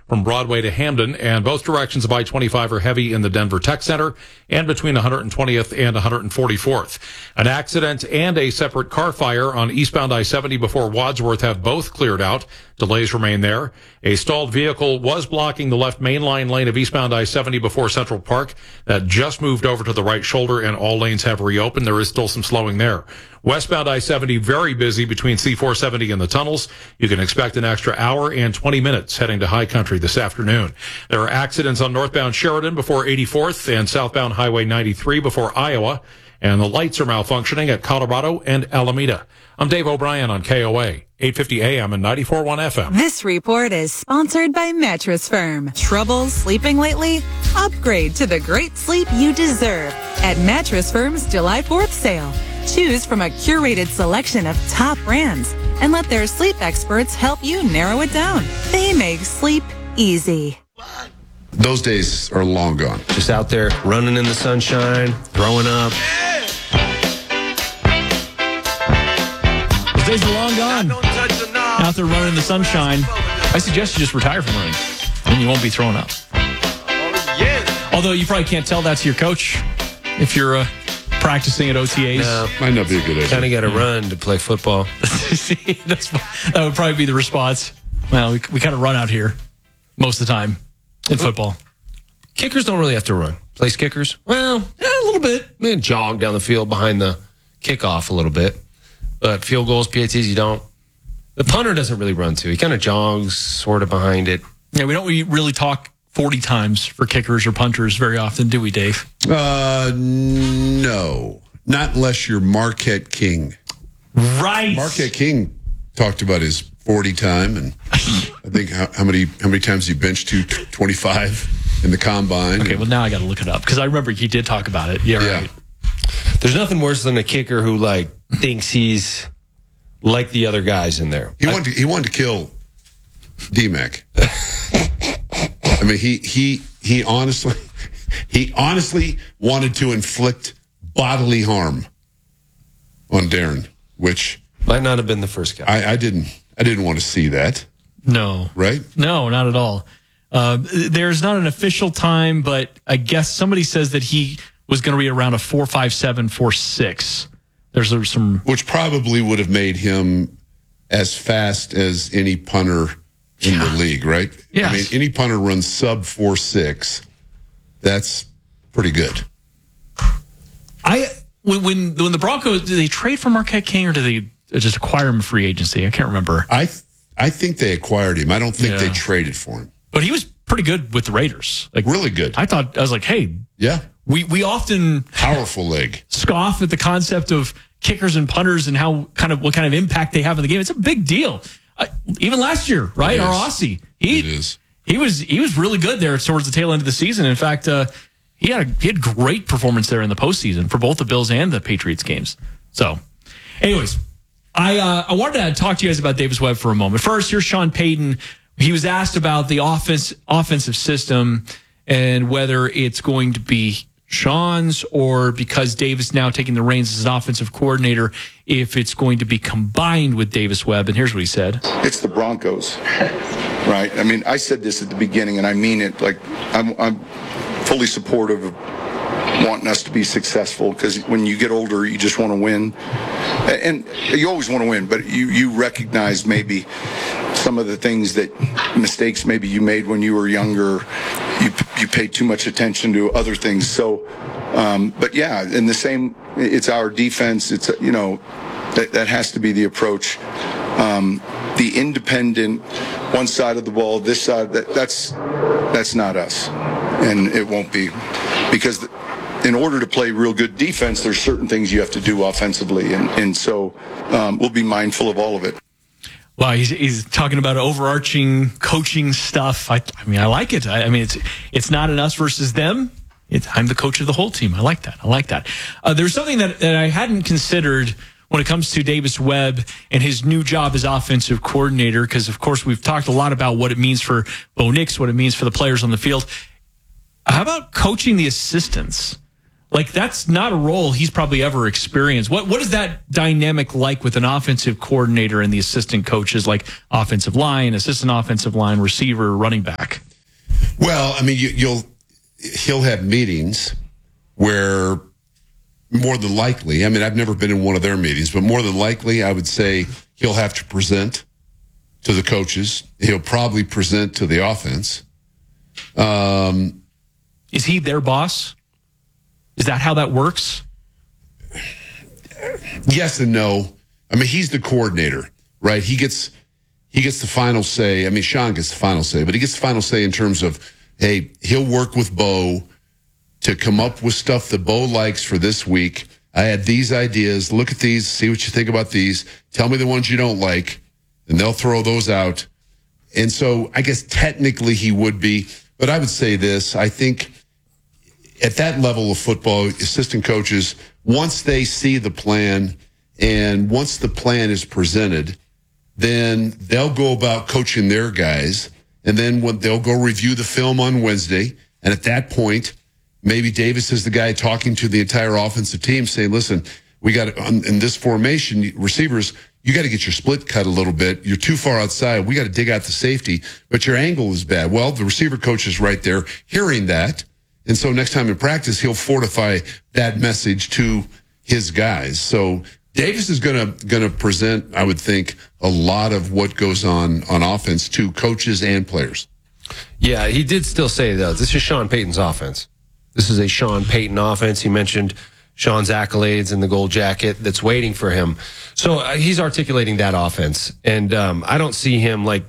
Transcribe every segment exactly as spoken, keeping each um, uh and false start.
from Broadway to Hamden, and both directions of I twenty-five are heavy in the Denver Tech Center and between one hundred twentieth and one hundred forty-fourth. An accident and a separate car fire on eastbound I seventy before Wadsworth have both cleared out. Delays remain there. A stalled vehicle was blocking the left mainline lane of eastbound I seventy before Central Park. That just moved over to the right shoulder, and all lanes have reopened. There is still some slowing there. Westbound I seventy very busy between C four seventy and the tunnels. You can expect an extra hour and twenty minutes heading to High Country this afternoon. There are accidents on northbound Sheridan before eighty-fourth and southbound Highway ninety-three before Iowa. And the lights are malfunctioning at Colorado and Alameda. I'm Dave O'Brien on K O A, eight fifty A M and ninety-four point one F M. This report is sponsored by Mattress Firm. Trouble sleeping lately? Upgrade to the great sleep you deserve at Mattress Firm's July fourth sale. Choose from a curated selection of top brands and let their sleep experts help you narrow it down. They make sleep easy. Those days are long gone. Just out there running in the sunshine, throwing up. Those days are long gone. Out there running in the sunshine. I suggest you just retire from running, and you won't be throwing up. Although you probably can't tell that to your coach if you're uh, practicing at O T As. No, might not be a good idea. Kind of got to run to play football. See, that's, that would probably be the response. Well, we, we kind of run out here most of the time in football. Kickers don't really have to run. Place kickers? Well, yeah, a little bit. They jog down the field behind the kickoff a little bit. But field goals, P A Ts, you don't. The punter doesn't really run too. He kind of jogs sort of behind it. Yeah, we don't really talk forty times for kickers or punters very often, do we, Dave? Uh, no. Not unless you're Marquette King. Right. Marquette King talked about his forty time, and I think how, how many how many times he benched to twenty-five in the combine. Okay, well, now I got to look it up because I remember he did talk about it. Yeah, Yeah. right. There's nothing worse than a kicker who, like, thinks he's like the other guys in there. He wanted to, he wanted to kill D-Mac. I mean, he he he honestly he honestly wanted to inflict bodily harm on Darren, which Might not have been the first guy. I, I didn't I didn't want to see that. No. Right? No, not at all. Uh, there's not an official time, but I guess somebody says that he was going to be around a four five seven, four six. There's some... Which probably would have made him as fast as any punter in Yeah. the league, right? Yes. I mean, any punter runs sub four six. That's pretty good. I when, when when the Broncos, did they trade for Marquette King or did they just acquire him in free agency? I can't remember. I th- I think they acquired him. I don't think Yeah. they traded for him. But he was pretty good with the Raiders. Like Really good. I thought, I was like, hey, Yeah. we, we often Powerful leg. scoff at the concept of kickers and punters and how kind of what kind of impact they have in the game. It's a big deal. Uh, even last year, right? It Our is. Aussie, he It is. he was he was really good there towards the tail end of the season. In fact, uh, he had a, he had great performance there in the postseason for both the Bills and the Patriots games. So, anyways, I uh, I wanted to talk to you guys about Davis Webb for a moment. First, here's Sean Payton. He was asked about the offense offensive system and whether it's going to be Sean's or because Davis now taking the reins as an offensive coordinator, if it's going to be combined with Davis Webb. And here's what he said. It's the Broncos, right? I mean, I said this at the beginning, and I mean it. Like, I'm, I'm fully supportive of wanting us to be successful because when you get older, you just want to win. And you always want to win, but you, you recognize maybe some of the things that mistakes maybe you made when you were younger. You you paid too much attention to other things. So, um, but yeah, in the same, it's our defense. It's, you know, that, that has to be the approach. Um, the independent, one side of the ball, this side, that, that's that's not us, and it won't be, because the, in order to play real good defense, there's certain things you have to do offensively, and and so um, we'll be mindful of all of it. Wow, he's he's talking about overarching coaching stuff. I, I mean, I like it. I, I mean, it's it's not an us versus them. It's, I'm the coach of the whole team. I like that. I like that. Uh, there's something that, that I hadn't considered when it comes to Davis Webb and his new job as offensive coordinator, because, of course, we've talked a lot about what it means for Bo Nix, what it means for the players on the field. How about coaching the assistants? Like, that's not a role he's probably ever experienced. What What is that dynamic like with an offensive coordinator and the assistant coaches, like offensive line, assistant offensive line, receiver, running back? Well, I mean, you, you'll he'll have meetings where more than likely, I mean, I've never been in one of their meetings, but more than likely, I would say he'll have to present to the coaches. He'll probably present to the offense. Um, Is he their boss? Is that how that works? Yes and no. I mean, he's the coordinator, right? He gets he gets the final say. I mean, Sean gets the final say, but he gets the final say in terms of, hey, he'll work with Bo to come up with stuff that Bo likes for this week. I had these ideas. Look at these. See what you think about these. Tell me the ones you don't like, and they'll throw those out. And so I guess technically he would be, but I would say this. I think at that level of football, assistant coaches, once they see the plan and once the plan is presented, then they'll go about coaching their guys. And then when they'll go review the film on Wednesday. And at that point, maybe Davis is the guy talking to the entire offensive team saying, listen, we got in this formation, receivers, you got to get your split cut a little bit. You're too far outside. We got to dig out the safety, but your angle is bad. Well, the receiver coach is right there hearing that. And so next time in practice, he'll fortify that message to his guys. So Davis is going to going to present, I would think, a lot of what goes on on offense to coaches and players. Yeah, he did still say, though, this is Sean Payton's offense. This is a Sean Payton offense. He mentioned Sean's accolades and the gold jacket that's waiting for him. So uh, he's articulating that offense. And um, I don't see him, like,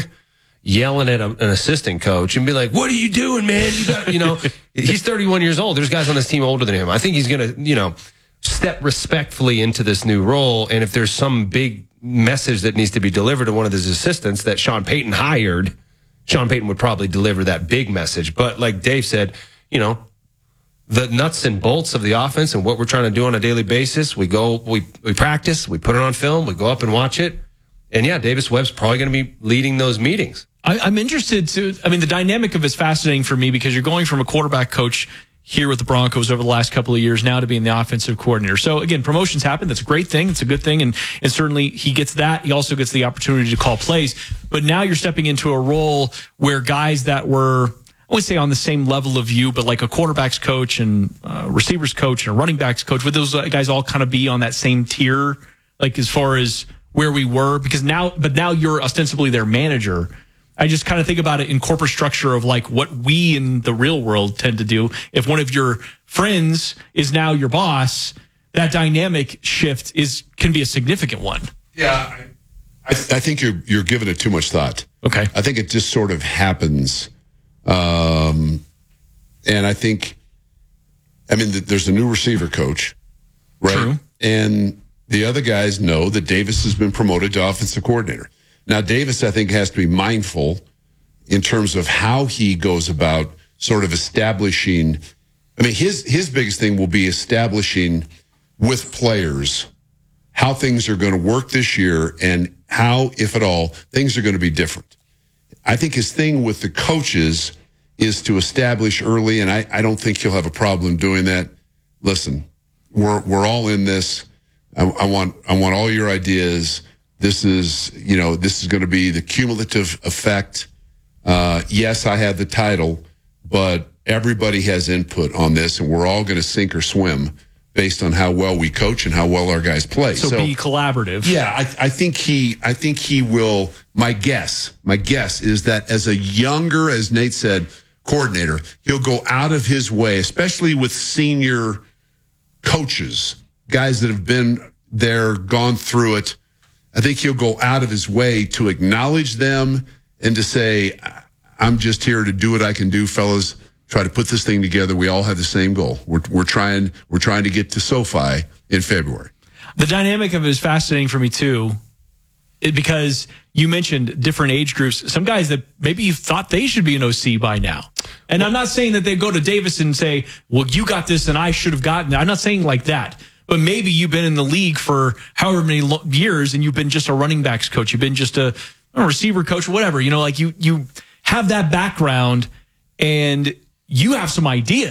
yelling at a, an assistant coach and be like, what are you doing, man? You got, you know, he's thirty-one years old. There's guys on this team older than him. I think he's going to, you know, step respectfully into this new role. And if there's some big message that needs to be delivered to one of his assistants that Sean Payton hired, Sean Payton would probably deliver that big message. But like Dave said, you know, the nuts and bolts of the offense and what we're trying to do on a daily basis, we go, we, we practice, we put it on film, we go up and watch it. And yeah, Davis Webb's probably going to be leading those meetings. I, I'm interested to, I mean, the dynamic of it's fascinating for me because you're going from a quarterback coach here with the Broncos over the last couple of years now to being the offensive coordinator. So again, promotions happen. That's a great thing. It's a good thing. And, and certainly he gets that. He also gets the opportunity to call plays. But now you're stepping into a role where guys that were, I wouldn't say on the same level of you, but like a quarterback's coach and uh, receivers coach and a running backs coach, would those guys all kind of be on that same tier, like as far as where we were? Because now, but now you're ostensibly their manager. I just kind of think about it in corporate structure of like what we in the real world tend to do. If one of your friends is now your boss, that dynamic shift is can be a significant one. Yeah, I, I, I think you're you're giving it too much thought. Okay, I think it just sort of happens, um, and I think, I mean, there's a new receiver coach, right? True. And the other guys know that Davis has been promoted to offensive coordinator. Now, Davis, I think, has to be mindful in terms of how he goes about sort of establishing. I mean, his his biggest thing will be establishing with players how things are going to work this year and how, if at all, things are going to be different. I think his thing with the coaches is to establish early, and I, I don't think he'll have a problem doing that. Listen, we're we're all in this. I, I want I want all your ideas. This is, you know, this is going to be the cumulative effect. Uh, yes, I have the title, but everybody has input on this, and we're all going to sink or swim based on how well we coach and how well our guys play. So, so be collaborative. Yeah, I, I think he, I think he will. My guess, my guess is that as a younger, as Nate said, coordinator, he'll go out of his way, especially with senior coaches, guys that have been there, gone through it. I think he'll go out of his way to acknowledge them and to say, I'm just here to do what I can do, fellas. Try to put this thing together. We all have the same goal. We're, we're trying, we're trying to get to SoFi in February. The dynamic of it is fascinating for me too, it, because you mentioned different age groups. Some guys that maybe you thought they should be an O C by now. And well, I'm not saying that they go to Davis and say, well, you got this and I should have gotten it. I'm not saying like that. But maybe you've been in the league for however many lo- years and you've been just a running backs coach. You've been just a, a receiver coach, whatever. You know, like you you have that background and you have some ideas.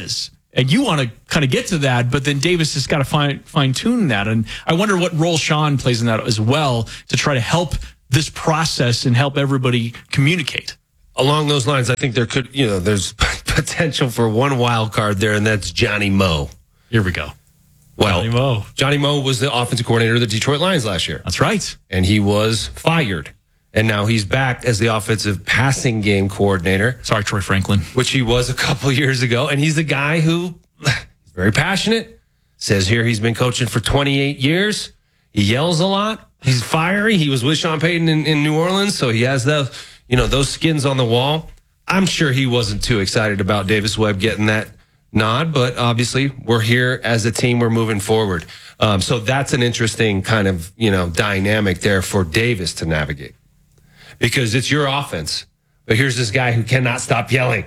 And you want to kind of get to that, but then Davis has got to fine fine tune that. And I wonder what role Sean plays in that as well to try to help this process and help everybody communicate. Along those lines, I think there could, you know, there's potential for one wild card there, and that's Johnny Moe. Here we go. Well, Johnny Moe. Johnny Moe was the offensive coordinator of the Detroit Lions last year. That's right. And he was fired. And now he's back as the offensive passing game coordinator. Sorry, Troy Franklin. Which he was a couple years ago. And he's the guy who is very passionate. Says here he's been coaching for twenty-eight years. He yells a lot. He's fiery. He was with Sean Payton in, in New Orleans. So he has the, you know, those skins on the wall. I'm sure he wasn't too excited about Davis Webb getting that nod, but obviously we're here as a team. We're moving forward. Um, so that's an interesting kind of, you know, dynamic there for Davis to navigate. Because it's your offense, but here's this guy who cannot stop yelling.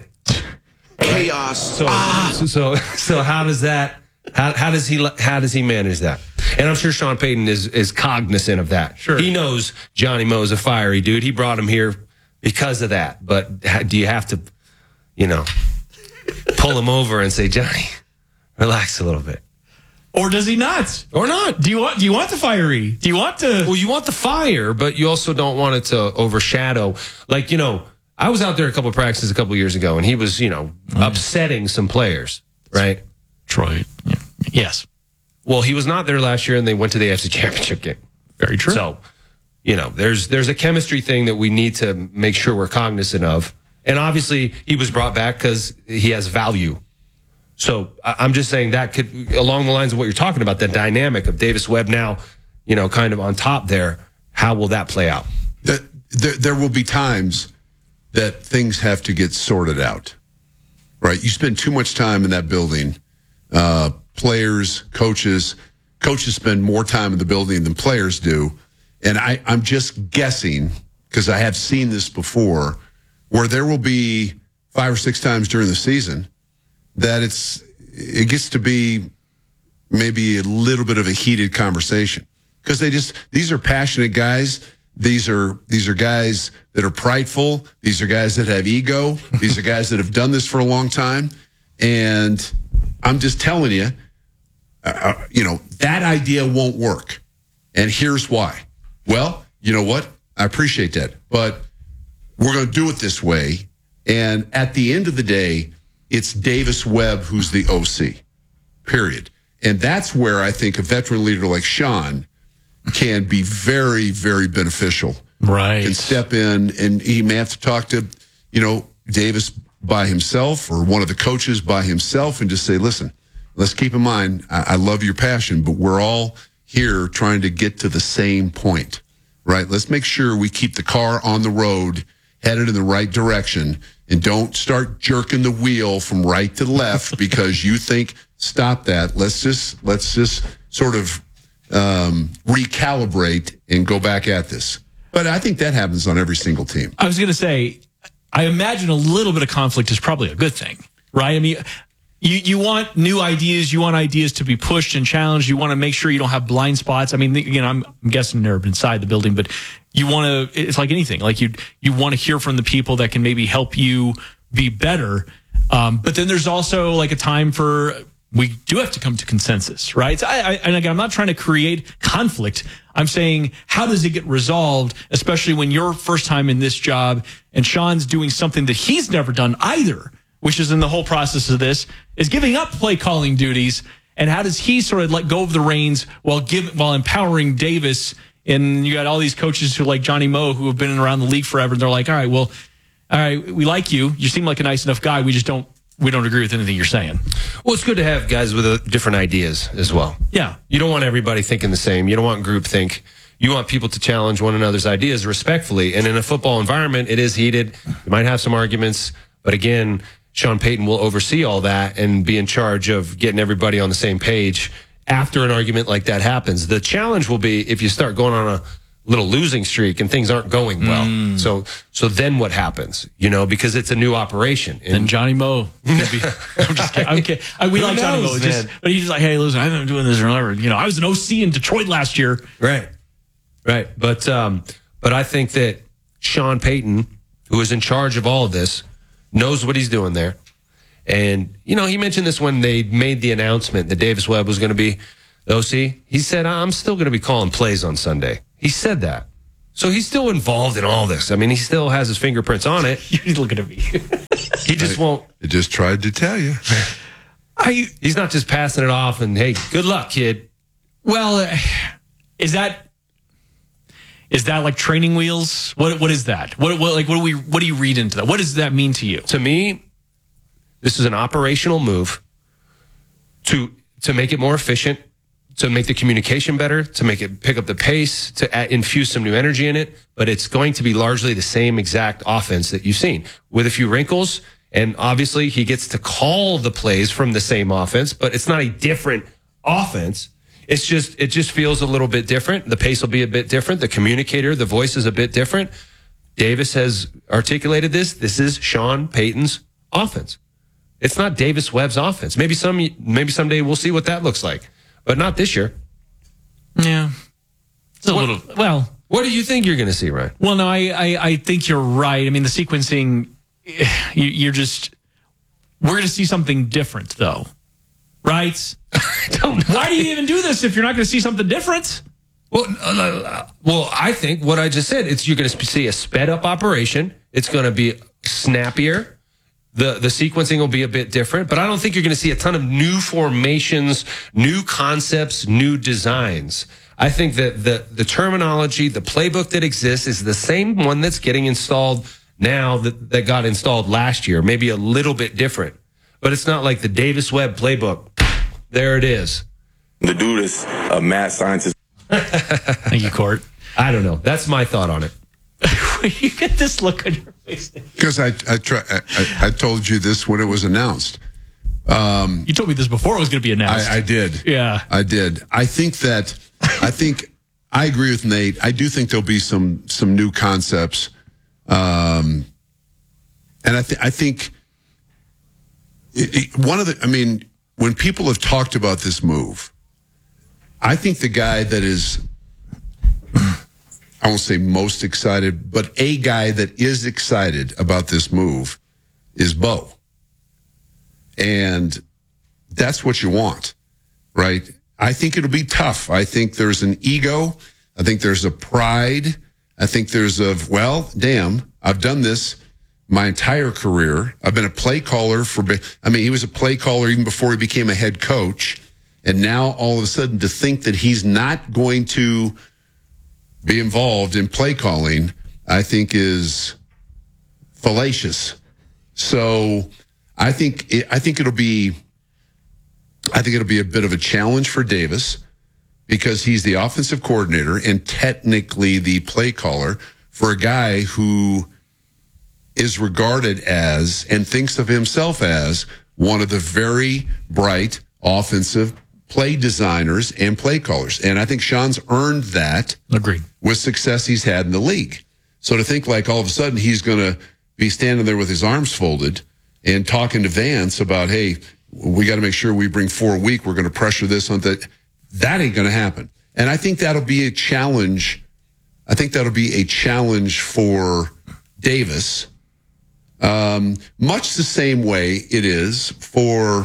Chaos. So, ah. so, so, so how does that? How, how does he? How does he manage that? And I'm sure Sean Payton is is cognizant of that. Sure, he knows Johnny Moe is a fiery dude. He brought him here because of that. But do you have to, you know, pull him over and say, Johnny, relax a little bit? Or does he not? Or not? Do you want? Do you want the fiery? Do you want to? Well, you want the fire, but you also don't want it to overshadow. Like, you know, I was out there a couple of practices a couple of years ago, and he was, you know, mm. upsetting some players, right? Troy. Yeah. Yes. Well, he was not there last year, and they went to the A F C Championship game. Very true. So, you know, there's there's a chemistry thing that we need to make sure we're cognizant of. And obviously, he was brought back because he has value. So I'm just saying that could, along the lines of what you're talking about, the dynamic of Davis Webb now, you know, kind of on top there, how will that play out? That there, there will be times that things have to get sorted out, right? You spend too much time in that building. Uh, players, coaches, coaches spend more time in the building than players do. And I, I'm just guessing, because I have seen this before, where there will be five or six times during the season that it's it gets to be maybe a little bit of a heated conversation, because they just these are passionate guys. These are these are guys that are prideful. These are guys that have ego. These are guys that have done this for a long time. And I'm just telling you, uh, you know, that idea won't work. And here's why. Well, you know what? I appreciate that, but we're going to do it this way. And at the end of the day, it's Davis Webb who's the O C, period. And that's where I think a veteran leader like Sean can be very, very beneficial. Right. Can step in, and he may have to talk to, you know, Davis by himself or one of the coaches by himself and just say, listen, let's keep in mind, I, I love your passion, but we're all here trying to get to the same point, right? Let's make sure we keep the car on the road, headed in the right direction, and don't start jerking the wheel from right to left because you think, stop that. Let's just let's just sort of um, recalibrate and go back at this. But I think that happens on every single team. I was going to say, I imagine a little bit of conflict is probably a good thing, right? I mean, you, you want new ideas. You want ideas to be pushed and challenged. You want to make sure you don't have blind spots. I mean, again, I'm, I'm guessing they're inside the building, but you want to, it's like anything. Like you, you want to hear from the people that can maybe help you be better. Um, but then there's also like a time for, we do have to come to consensus, right? So I, I, and again, I'm not trying to create conflict. I'm saying, how does it get resolved, especially when you're first time in this job and Sean's doing something that he's never done either, which is in the whole process of this, is giving up play calling duties. And how does he sort of let go of the reins while give, while empowering Davis? And you got all these coaches who like Johnny Moe who have been around the league forever. And they're like, all right, well, all right, we like you. You seem like a nice enough guy. We just don't, we don't agree with anything you're saying. Well, it's good to have guys with uh, different ideas as well. Yeah. You don't want everybody thinking the same. You don't want groupthink. You want people to challenge one another's ideas respectfully. And in a football environment, it is heated. You might have some arguments. But again, Sean Payton will oversee all that and be in charge of getting everybody on the same page after an argument like that happens. The challenge will be if you start going on a little losing streak and things aren't going well. Mm. So so then what happens? You know, because it's a new operation. And, and Johnny Moe. Be, I'm just kidding. I'm kidding. I, we Who like knows, Johnny Moe. Just, but he's just like, hey, listen, I've been doing this or whatever. You know, I was an O C in Detroit last year. Right. Right. But um, but I think that Sean Payton, who is in charge of all of this, knows what he's doing there. And, you know, he mentioned this when they made the announcement that Davis Webb was going to be the O C. He said, I'm still going to be calling plays on Sunday. He said that. So he's still involved in all this. I mean, he still has his fingerprints on it. You're looking at me. He just I, won't. I just tried to tell you. I He's not just passing it off and, hey, good luck, kid. well, uh, is that is that like training wheels? What what is that? What what like what do we what do you read into that? What does that mean to you? To me, this is an operational move to to make it more efficient, to make the communication better, to make it pick up the pace, to add, infuse some new energy in it. But it's going to be largely the same exact offense that you've seen with a few wrinkles. And obviously, he gets to call the plays from the same offense, but it's not a different offense. It's just it just feels a little bit different. The pace will be a bit different. The communicator, the voice is a bit different. Davis has articulated this. This is Sean Payton's offense. It's not Davis Webb's offense. Maybe some maybe someday we'll see what that looks like, but not this year. Yeah, it's a What- little well. What do you think you're going to see, Ryan? Well, no, I, I I think you're right. I mean, the sequencing, you, you're just we're going to see something different, though, right? Why do you even do this if you're not going to see something different? Well, uh, well, I think what I just said, it's you're going to see a sped up operation. It's going to be snappier. The the sequencing will be a bit different, but I don't think you're going to see a ton of new formations, new concepts, new designs. I think that the the terminology, the playbook that exists is the same one that's getting installed now that, that got installed last year, maybe a little bit different. But it's not like the Davis Webb playbook. There it is. The dude is a mad scientist. Thank you, Court. I don't know. That's my thought on it. You get this look on your face. Because I I, try, I I told you this when it was announced. Um, You told me this before it was going to be announced. I, I did. Yeah. I did. I think that I think I agree with Nate. I do think there'll be some some new concepts, um, and I think I think it, it, one of the. I mean, when people have talked about this move, I think the guy that is, I won't say most excited, but a guy that is excited about this move is Bo. And that's what you want, right? I think it'll be tough. I think there's an ego. I think there's a pride. I think there's a, well, damn, I've done this my entire career. I've been a play caller for, I mean, he was a play caller even before he became a head coach. And now all of a sudden to think that he's not going to be involved in play calling, I think is fallacious. So I think it, I think it'll be I think it'll be a bit of a challenge for Davis because he's the offensive coordinator and technically the play caller for a guy who is regarded as and thinks of himself as one of the very bright offensive play designers and play callers. And I think Sean's earned that. Agreed. With success he's had in the league. So to think like all of a sudden he's going to be standing there with his arms folded and talking to Vance about, hey, we got to make sure we bring four a week. We're going to pressure this on that. That ain't going to happen. And I think that'll be a challenge. I think that'll be a challenge for Davis. Um, much the same way it is for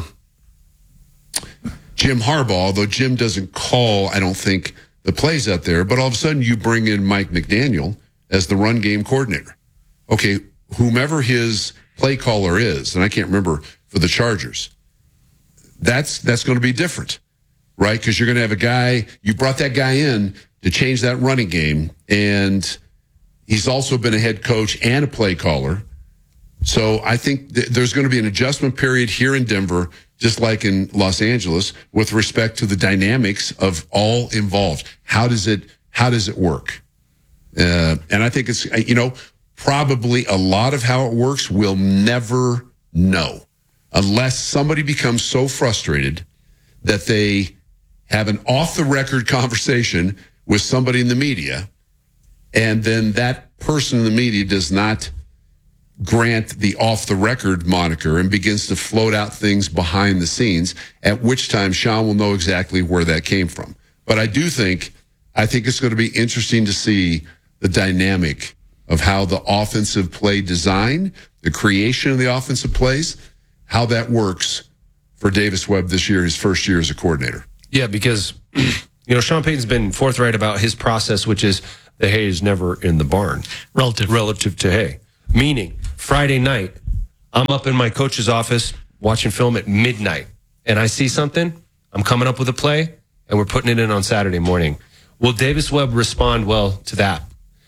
Jim Harbaugh, although Jim doesn't call, I don't think, the plays out there. But all of a sudden you bring in Mike McDaniel as the run game coordinator. Okay, whomever his play caller is, and I can't remember for the Chargers, that's that's going to be different, right? Because you're going to have a guy, you brought that guy in to change that running game, and he's also been a head coach and a play caller. So I think th- there's going to be an adjustment period here in Denver, just like in Los Angeles, with respect to the dynamics of all involved. How does it, how does it work? Uh, and I think it's, you know, probably a lot of how it works we'll never know unless somebody becomes so frustrated that they have an off-the-record conversation with somebody in the media, and then that person in the media does not grant the off-the-record moniker and begins to float out things behind the scenes, at which time Sean will know exactly where that came from. But I do think, I think it's going to be interesting to see the dynamic of how the offensive play design, the creation of the offensive plays, how that works for Davis Webb this year, his first year as a coordinator. Yeah, because, you know, Sean Payton's been forthright about his process, which is the hay is never in the barn. Relative. Relative to hay. Meaning, Friday night, I'm up in my coach's office watching film at midnight, and I see something, I'm coming up with a play, and we're putting it in on Saturday morning. Will Davis Webb respond well to that?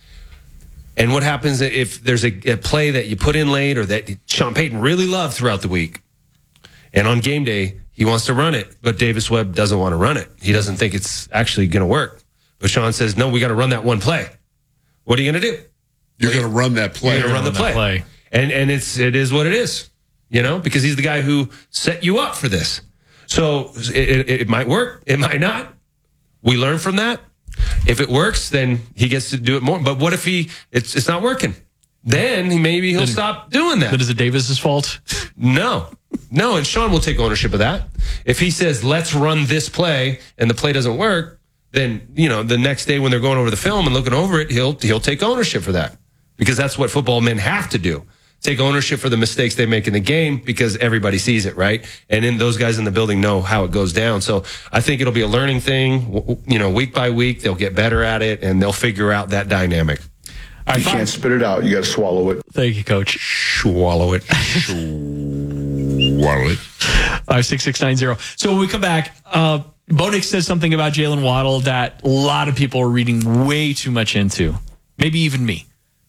And what happens if there's a, a play that you put in late or that Sean Payton really loved throughout the week, and on game day, he wants to run it, but Davis Webb doesn't want to run it. He doesn't think it's actually going to work. But Sean says, no, we got to run that one play. What are you going to do? You're going to run that play. You're going to run the play. play. And and it's it is what it is, you know, because he's the guy who set you up for this. So it, it, it might work. It might not. We learn from that. If it works, then he gets to do it more. But what if he it's it's not working? Then he, maybe he'll then, stop doing that. Then is it Davis's fault? No. No, and Sean will take ownership of that. If he says, let's run this play, and the play doesn't work, then, you know, the next day when they're going over the film and looking over it, he'll he'll take ownership for that. Because that's what football men have to do. Take ownership for the mistakes they make in the game because everybody sees it, right? And then those guys in the building know how it goes down. So I think it'll be a learning thing. You know, week by week, they'll get better at it, and they'll figure out that dynamic. You can't spit it out. You got to swallow it. Thank you, Coach. Swallow it. Swallow it. Five six six nine zero. So when we come back, uh, Bo Nix says something about Jalen Waddle that a lot of people are reading way too much into. Maybe even me.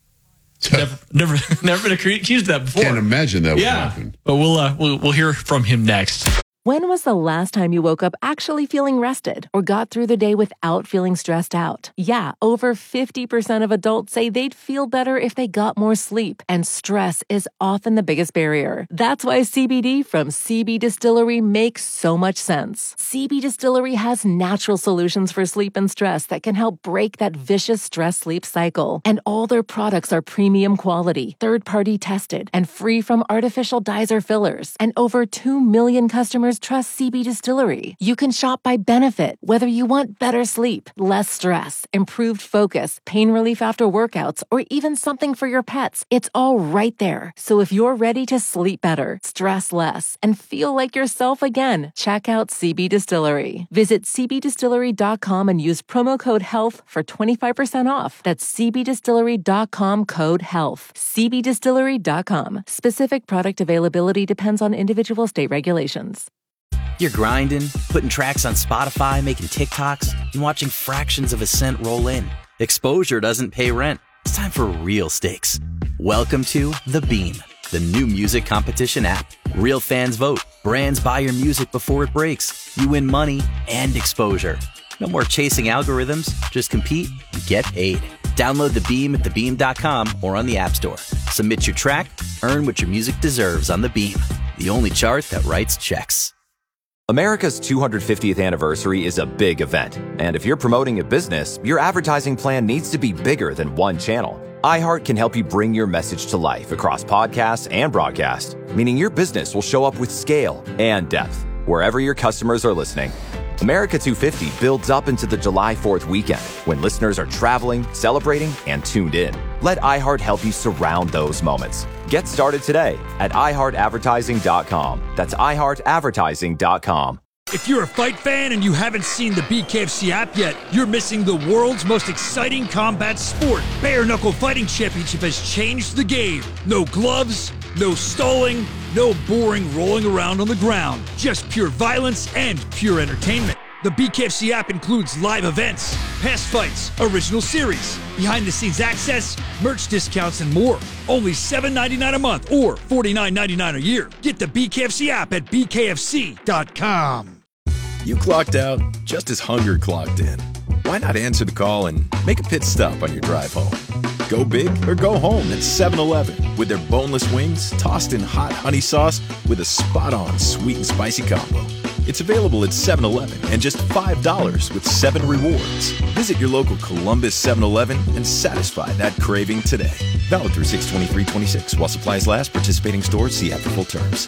never, never, never been accused of that before. Can't imagine that would yeah, happen. but we'll uh, we'll we'll hear from him next. When was the last time you woke up actually feeling rested or got through the day without feeling stressed out? Yeah, over fifty percent of adults say they'd feel better if they got more sleep, and stress is often the biggest barrier. That's why C B D from C B Distillery makes so much sense. C B Distillery has natural solutions for sleep and stress that can help break that vicious stress-sleep cycle. And all their products are premium quality, third-party tested, and free from artificial dyes or fillers. And over two million customers trust C B Distillery. You can shop by benefit, whether you want better sleep, less stress, improved focus, pain relief after workouts, or even something for your pets. It's all right there. So if you're ready to sleep better, stress less, and feel like yourself again, check out C B Distillery. Visit c b distillery dot com and use promo code HEALTH for twenty-five percent off. That's c b distillery dot com code HEALTH. c b distillery dot com. Specific product availability depends on individual state regulations. You're grinding, putting tracks on Spotify, making TikToks, and watching fractions of a cent roll in. Exposure doesn't pay rent. It's time for real stakes. Welcome to The Beam, the new music competition app. Real fans vote. Brands buy your music before it breaks. You win money and exposure. No more chasing algorithms. Just compete and get paid. Download The Beam at the beam dot com or on the App Store. Submit your track, earn what your music deserves on The Beam, the only chart that writes checks. America's two hundred fiftieth anniversary is a big event, and if you're promoting a business, your advertising plan needs to be bigger than one channel. iHeart can help you bring your message to life across podcasts and broadcast, meaning your business will show up with scale and depth wherever your customers are listening. America two fifty builds up into the July fourth weekend when listeners are traveling, celebrating, and tuned in. Let iHeart help you surround those moments. Get started today at i heart advertising dot com. That's i heart advertising dot com. If you're a fight fan and you haven't seen the B K F C app yet, you're missing the world's most exciting combat sport. Bare Knuckle Fighting Championship has changed the game. No gloves, no stalling, no boring rolling around on the ground. Just pure violence and pure entertainment. The B K F C app includes live events, past fights, original series, behind-the-scenes access, merch discounts, and more. Only seven dollars and ninety-nine cents a month or forty-nine dollars and ninety-nine cents a year. Get the B K F C app at b k f c dot com. You clocked out just as hunger clocked in. Why not answer the call and make a pit stop on your drive home? Go big or go home at seven eleven with their boneless wings tossed in hot honey sauce with a spot-on sweet and spicy combo. It's available at seven eleven and just five dollars with seven rewards. Visit your local Columbus seven eleven and satisfy that craving today. Valid through six twenty-three twenty-six while supplies last. Participating stores see app for full terms.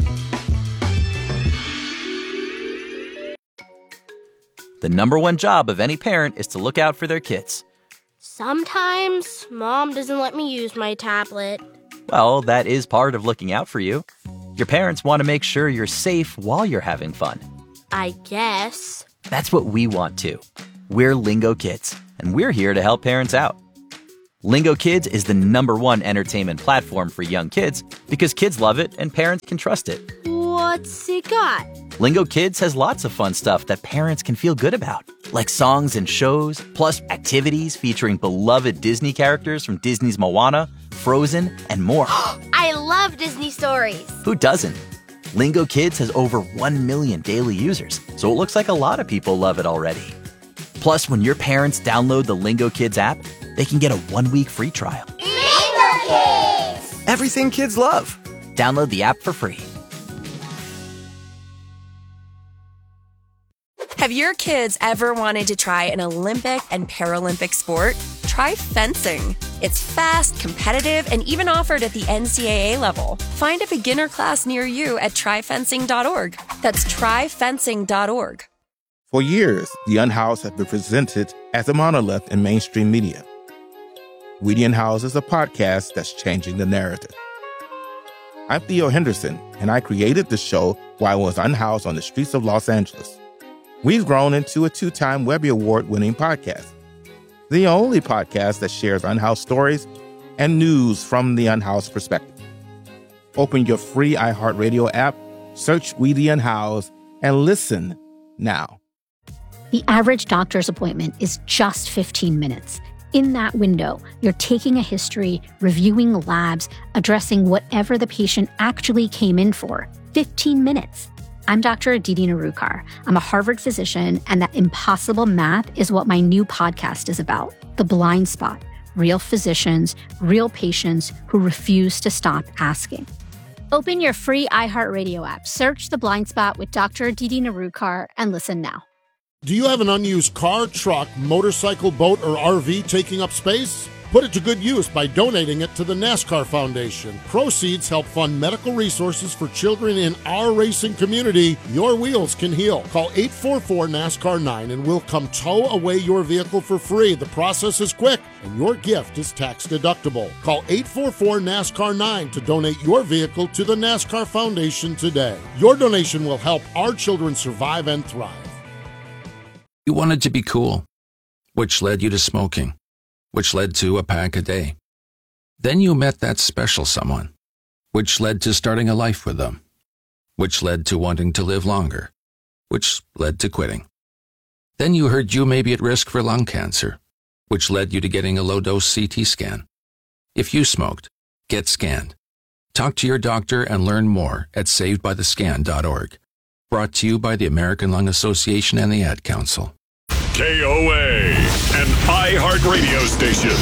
The number one job of any parent is to look out for their kids. Sometimes Mom doesn't let me use my tablet. Well, that is part of looking out for you. Your parents want to make sure you're safe while you're having fun. I guess. That's what we want too. We're Lingo Kids, and we're here to help parents out. Lingo Kids is the number one entertainment platform for young kids because kids love it and parents can trust it. What's it got? Lingo Kids has lots of fun stuff that parents can feel good about, like songs and shows, plus activities featuring beloved Disney characters from Disney's Moana, Frozen, and more. I love Disney stories. Who doesn't? Lingo Kids has over one million daily users, so it looks like a lot of people love it already. Plus, when your parents download the Lingo Kids app, they can get a one-week free trial. Lingo Kids! Everything kids love. Download the app for free. Have your kids ever wanted to try an Olympic and Paralympic sport? Try fencing. It's fast, competitive, and even offered at the N C double A level. Find a beginner class near you at try fencing dot org. That's try fencing dot org. For years, the Unhoused have been presented as a monolith in mainstream media. We the Unhoused is a podcast that's changing the narrative. I'm Theo Henderson, and I created the show while I was unhoused on the streets of Los Angeles. We've grown into a two-time Webby Award-winning podcast, the only podcast that shares unhoused stories and news from the unhoused perspective. Open your free iHeartRadio app, search We the Unhoused, and listen now. The average doctor's appointment is just fifteen minutes. In that window, you're taking a history, reviewing labs, addressing whatever the patient actually came in for. fifteen minutes. I'm Doctor Aditi Narukar. I'm a Harvard physician, and that impossible math is what my new podcast is about. The Blind Spot. Real physicians, real patients who refuse to stop asking. Open your free iHeartRadio app, search The Blind Spot with Doctor Aditi Narukar, and listen now. Do you have an unused car, truck, motorcycle, boat, or R V taking up space? Put it to good use by donating it to the NASCAR Foundation. Proceeds help fund medical resources for children in our racing community. Your wheels can heal. Call eight four four NASCAR nine and we'll come tow away your vehicle for free. The process is quick and your gift is tax deductible. Call eight four four NASCAR nine to donate your vehicle to the NASCAR Foundation today. Your donation will help our children survive and thrive. You wanted to be cool, which led you to smoking, which led to a pack a day. Then you met that special someone, which led to starting a life with them, which led to wanting to live longer, which led to quitting. Then you heard you may be at risk for lung cancer, which led you to getting a low-dose C T scan. If you smoked, get scanned. Talk to your doctor and learn more at saved by the scan dot org. Brought to you by the American Lung Association and the Ad Council. K O A, an iHeartRadio station.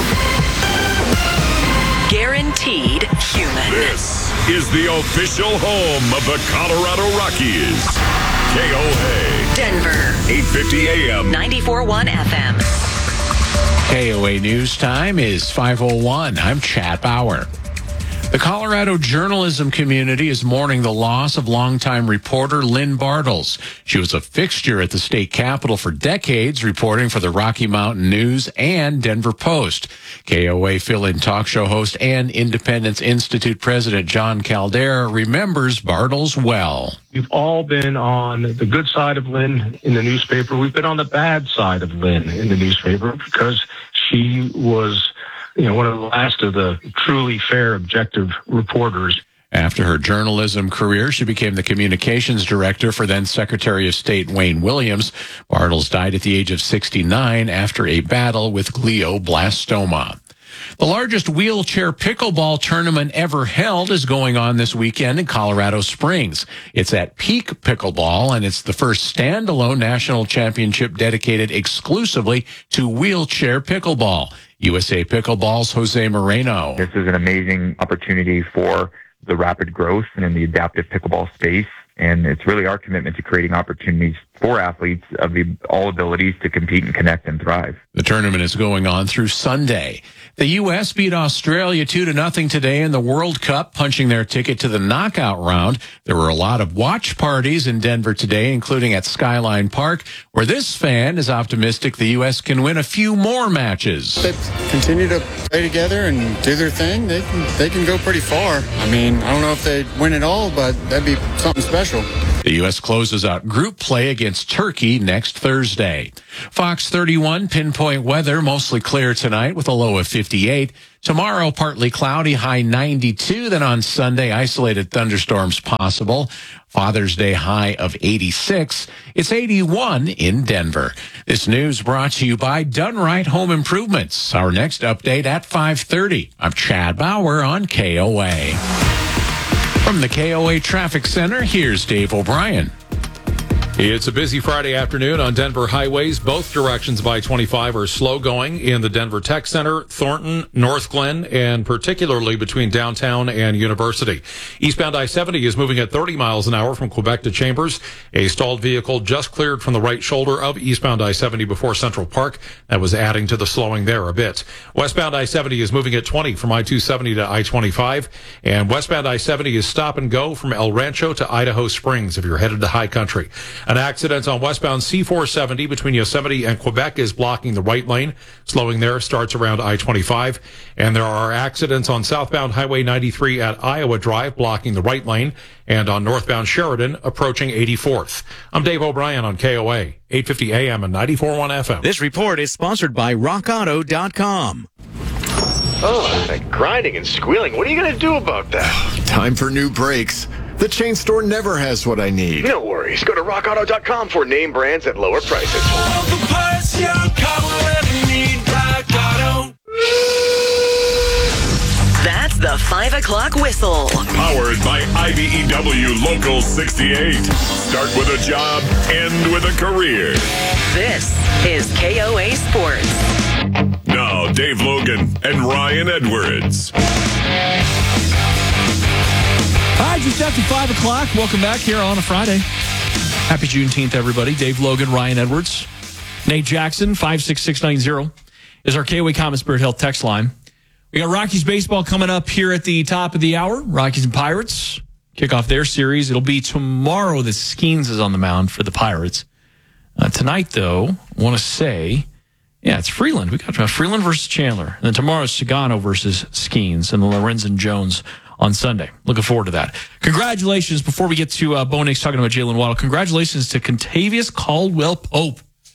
Guaranteed human. This is the official home of the Colorado Rockies. K O A. Denver. eight fifty A M. ninety-four point one F M. K O A News Time is five oh one. I'm Chad Bauer. The Colorado journalism community is mourning the loss of longtime reporter Lynn Bartles. She was a fixture at the state capitol for decades, reporting for the Rocky Mountain News and Denver Post. K O A fill-in talk show host and Independence Institute president John Caldera remembers Bartles well. We've all been on the good side of Lynn in the newspaper. We've been on the bad side of Lynn in the newspaper because she was, you know, one of the last of the truly fair, objective reporters. After her journalism career, she became the communications director for then Secretary of State Wayne Williams. Bartles died at the age of sixty-nine after a battle with glioblastoma. The largest wheelchair pickleball tournament ever held is going on this weekend in Colorado Springs. It's at Peak Pickleball, and it's the first standalone national championship dedicated exclusively to wheelchair pickleball. U S A Pickleball's Jose Moreno. This is an amazing opportunity for the rapid growth and in the adaptive pickleball space. And it's really our commitment to creating opportunities for athletes of the, all abilities to compete and connect and thrive. The tournament is going on through Sunday. The U S beat Australia two to nothing today in the World Cup, punching their ticket to the knockout round. There were a lot of watch parties in Denver today, including at Skyline Park, where this fan is optimistic the U S can win a few more matches. They continue to play together and do their thing. They can, they can go pretty far. I mean, I don't know if they'd win it all, but that'd be something special. The U S closes out group play against Turkey next Thursday. Fox thirty-one pinpoint weather, mostly clear tonight with a low of fifty-eight. Tomorrow, partly cloudy, high ninety-two. Then on Sunday, isolated thunderstorms possible. Father's Day high of eighty-six. It's eighty-one in Denver. This news brought to you by Done Right Home Improvements. Our next update at five thirty. I'm Chad Bauer on K O A. From the K O A Traffic Center, here's Dave O'Brien. It's a busy Friday afternoon on Denver highways. Both directions of I twenty-five are slow going in the Denver Tech Center, Thornton, North Glen, and particularly between downtown and University. Eastbound I seventy is moving at thirty miles an hour from Quebec to Chambers. A stalled vehicle just cleared from the right shoulder of eastbound I seventy before Central Park. That was adding to the slowing there a bit. Westbound I seventy is moving at twenty from I two seventy to I twenty-five. And westbound I seventy is stop and go from El Rancho to Idaho Springs if you're headed to High Country. An accident on westbound C four seventy between Yosemite and Quebec is blocking the right lane. Slowing there starts around I twenty-five. And there are accidents on southbound Highway ninety-three at Iowa Drive blocking the right lane, and on northbound Sheridan approaching eighty-fourth. I'm Dave O'Brien on K O A, eight fifty A M and ninety-four point one F M. This report is sponsored by rock auto dot com. Oh, that grinding and squealing. What are you going to do about that? Time for new brakes. The chain store never has what I need. No worries. Go to rock auto dot com for name brands at lower prices. All the parts your car will ever need, Rock Auto. That's the five o'clock whistle. Powered by I B E W Local sixty-eight. Start with a job, end with a career. This is K O A Sports. Now, Dave Logan and Ryan Edwards. All right, just after five o'clock. Welcome back here on a Friday. Happy Juneteenth, everybody. Dave Logan, Ryan Edwards, Nate Jackson, five six six nine zero is our K O A Common Spirit Health text line. We got Rockies baseball coming up here at the top of the hour. Rockies and Pirates kick off their series. It'll be tomorrow that Skeens is on the mound for the Pirates. Uh, tonight, though, I want to say, yeah, it's Freeland. We got uh, Freeland versus Chandler. And then tomorrow is Sagano versus Skeens and Lorenzen Jones on Sunday. Looking forward to that. Congratulations, before we get to uh, Bo Nix talking about Jalen Waddle, congratulations to Contavious Caldwell-Pope.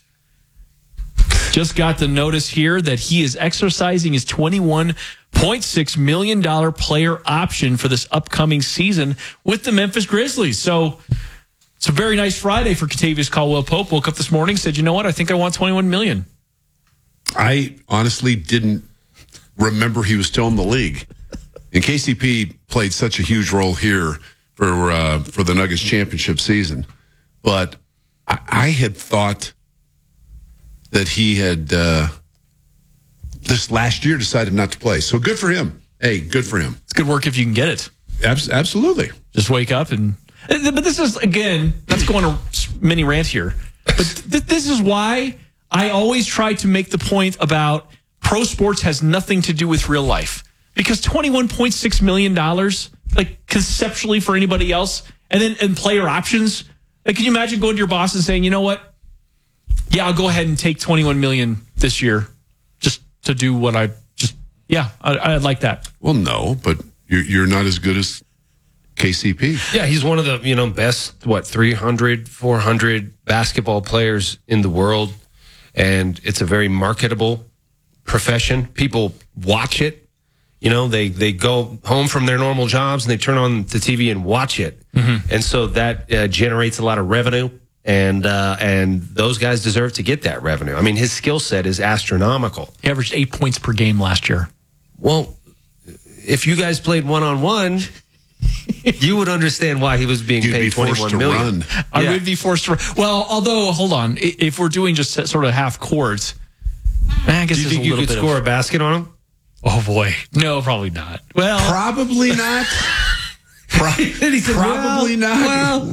Just got the notice here that he is exercising his twenty-one point six million dollars player option for this upcoming season with the Memphis Grizzlies. So it's a very nice Friday for Contavious Caldwell-Pope. Woke up this morning, said, you know what, I think I want twenty-one million dollars. I honestly didn't remember he was still in the league. And K C P played such a huge role here for uh, for the Nuggets championship season. But I, I had thought that he had uh, this last year decided not to play. So good for him. Hey, good for him. It's good work if you can get it. Abs- absolutely. Just wake up and... But this is, again, that's going to mini rant here. But th- this is why I always try to make the point about pro sports has nothing to do with real life. Because twenty-one point six million dollars, like conceptually for anybody else, and then and player options, like can you imagine going to your boss and saying, you know what? Yeah, I'll go ahead and take twenty-one million dollars this year just to do what I just, yeah, I, I'd like that. Well, no, but you're, you're not as good as K C P. Yeah, he's one of the, you know, best, what, three hundred, four hundred basketball players in the world. And it's a very marketable profession. People watch it. You know, they, they go home from their normal jobs and they turn on the T V and watch it. Mm-hmm. And so that uh, generates a lot of revenue. And uh, and those guys deserve to get that revenue. I mean, his skill set is astronomical. He averaged eight points per game last year. Well, if you guys played one-on-one, you would understand why he was being You'd paid be forced twenty-one to million run. I Yeah. would be forced to run. Well, although, hold on. I- If we're doing just sort of half courts, I guess Do you there's think a you little could bit score of, a basket on him? Oh, boy. No, probably not. Well, Probably not. Pro- He said, Probably well, not. Well,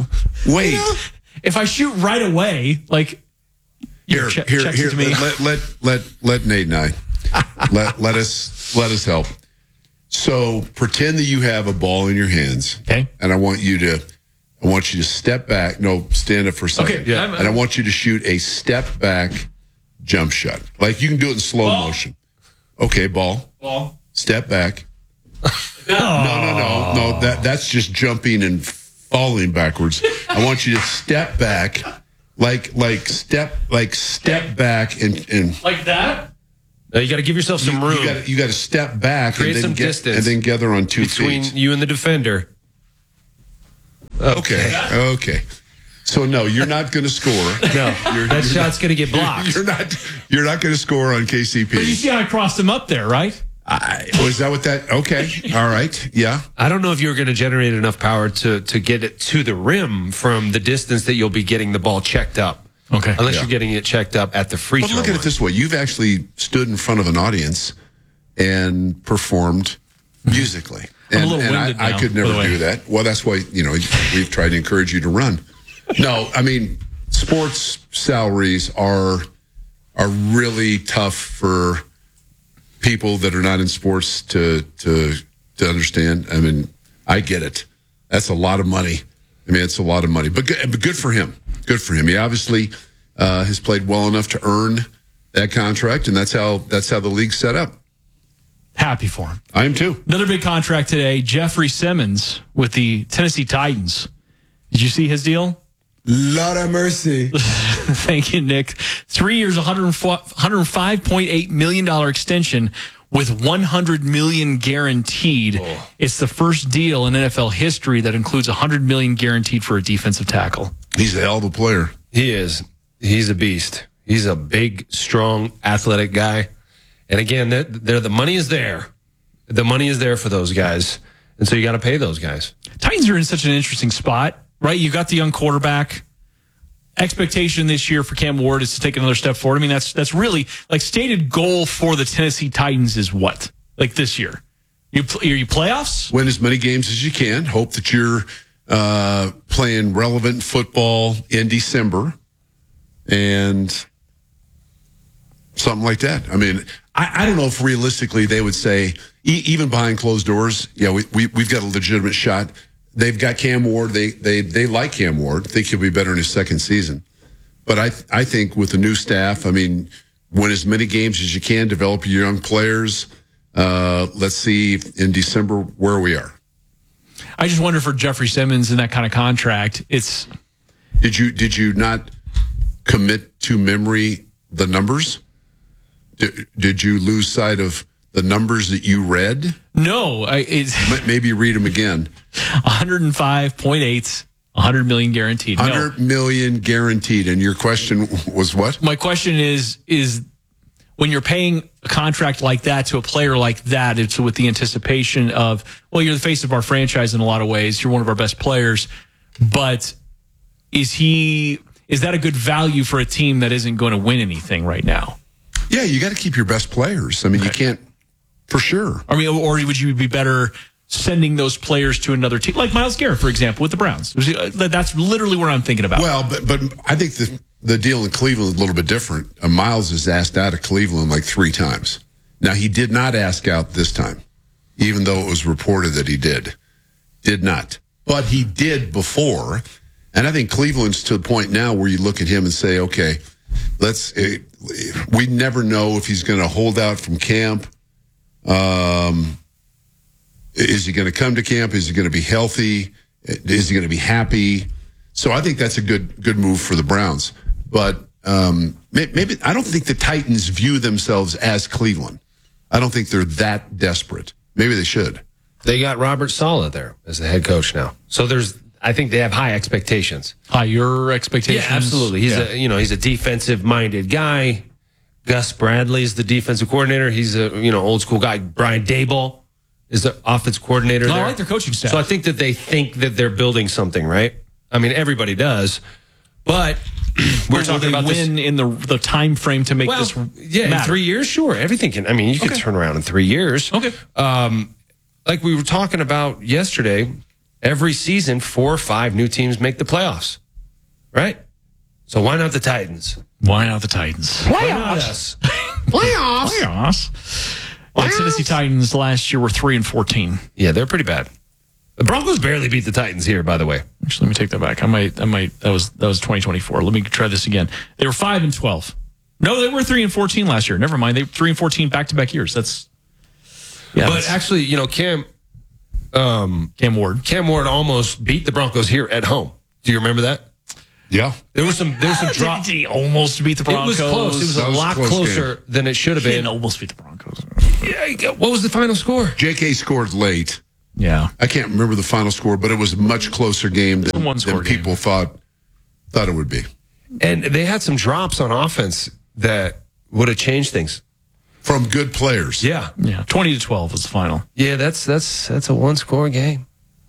Wait. You know, if I shoot right away, like Here, che- here, checks here. it to me. Let, let let let Nate and I let let us let us help. So pretend that you have a ball in your hands, okay, and I want you to, I want you to step back. No, stand up for a second. Okay, yeah. And I want you to shoot a step back jump shot. Like you can do it in slow Ball. motion. Okay, ball. Ball. Step back. No, no, no, no. That that's just jumping and falling backwards. I want you to step back, like like step like step back and and Like that? Uh, you got to give yourself some you, room. You got you got to step back Create and then some get, distance and then gather on two between feet. you and the defender. Okay, okay. So no, you're not going to score. No, you're, that you're shot's not- going to get blocked. You're not. You're not going to score on K C P. But you see how I crossed him up there, right? I, was that what that? Okay, all right, yeah. I don't know if you're going to generate enough power to to get it to the rim from the distance that you'll be getting the ball checked up. Okay, unless Yeah. you're getting it checked up at the free But throw look at line. it this way: you've actually stood in front of an audience and performed musically. I'm a And, little and winded I, now, I could by the never way. do that. Well, that's why you know we've tried to encourage you to run. No, I mean sports salaries are are really tough for people that are not in sports to to to understand. I mean, I get it. That's a lot of money. I mean, it's a lot of money, but good, but good for him. Good for him. He obviously uh, has played well enough to earn that contract, and that's how that's how the league's set up. Happy for him. I am too. Another big contract today, Jeffrey Simmons with the Tennessee Titans. Did you see his deal? Lord have mercy. Thank you, Nick. Three years, one hundred five point eight million dollars extension with one hundred million dollars guaranteed. Oh. It's the first deal in N F L history that includes one hundred million dollars guaranteed for a defensive tackle. He's a hell of a player. He is. He's a beast. He's a big, strong, athletic guy. And again, they're, they're, the money is there. The money is there for those guys. And so you got to pay those guys. Titans are in such an interesting spot, right? You got the young quarterback. Expectation this year for Cam Ward is to take another step forward. I mean, that's that's really like stated goal for the Tennessee Titans is what? Like this year, you are you playoffs? Win as many games as you can. Hope that you're uh, playing relevant football in December, and something like that. I mean, I, I don't know if realistically they would say, e- even behind closed doors, yeah, we, we we've got a legitimate shot. They've got Cam Ward. They they they like Cam Ward. Think he'll be better in his second season. But I I think with the new staff, I mean, win as many games as you can, develop your young players. Uh, let's see in December where we are. I just wonder for Jeffrey Simmons in that kind of contract, it's. Did you did you not commit to memory the numbers? Did, did you lose sight of the numbers that you read? No, I, it's maybe read them again. one hundred five point eight, one hundred million guaranteed. one hundred million guaranteed. And your question was what? My question is is when you're paying a contract like that to a player like that, it's with the anticipation of, well, you're the face of our franchise in a lot of ways. You're one of our best players, but is he is that a good value for a team that isn't going to win anything right now? Yeah, you got to keep your best players. I mean, okay. you can't, for sure. I mean, or would you be better sending those players to another team, like Myles Garrett, for example, with the Browns? That's literally what I'm thinking about. Well, but but I think the the deal in Cleveland is a little bit different. Uh, Myles is asked out of Cleveland like three times. Now, he did not ask out this time, even though it was reported that he did. Did not. But he did before. And I think Cleveland's to the point now where you look at him and say, okay, let's. Uh, we never know if he's going to hold out from camp. Um, is he going to come to camp? Is he going to be healthy? Is he going to be happy? So I think that's a good good move for the Browns. But um, maybe I don't think the Titans view themselves as Cleveland. I don't think they're that desperate. Maybe they should. They got Robert Saleh there as the head coach now. So there's, I think they have high expectations. High your expectations? Yeah, absolutely. He's yeah. a, you know, he's a defensive minded guy. Gus Bradley's the defensive coordinator. He's a, you know, old school guy. Brian Daboll is the offensive coordinator no, there. I like their coaching staff. So I think that they think that they're building something, right? I mean, everybody does. But we're Will talking they about win this in the the time frame to make well, this yeah, matter? in three years, sure. Everything can, I mean, you can Okay. turn around in three years. Okay. Um, like we were talking about yesterday, every season, four or five new teams make the playoffs, right? So why not the Titans? Why not the Titans? Why not us? Playoffs. Playoffs. Well, the Tennessee Titans last year were three and fourteen. Yeah, they're pretty bad. The Broncos barely beat the Titans here, by the way. Actually, let me take that back. I might, I might. That was that was twenty twenty-four. Let me try this again. They were five and twelve. No, they were three and fourteen last year. Never mind. They were three and fourteen back to back years. That's yeah. But that's, actually, you know, Cam, um, Cam Ward, Cam Ward almost beat the Broncos here at home. Do you remember that? Yeah. There was some. There was some drop. Did he almost beat the Broncos? It was close. It was That a was lot close closer game. than it should have He been. didn't almost beat the Broncos. Yeah. What was the final score? J K scored late. Yeah. I can't remember the final score, but it was a much closer game than, one than people thought thought it would be. And they had some drops on offense that would have changed things. From good players. Yeah. Yeah. Twenty to twelve was the final. Yeah, that's that's that's a one score game.